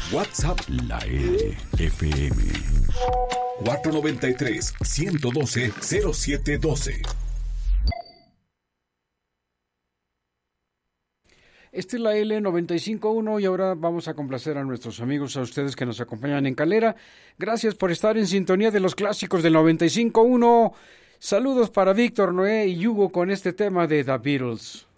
WhatsApp La FM 493-112-0712. Esta es la L95.1 y ahora vamos a complacer a nuestros amigos, a ustedes que nos acompañan en Calera. Gracias por estar en sintonía de los clásicos del 95.1. Saludos para Víctor, Noé y Hugo con este tema de The Beatles.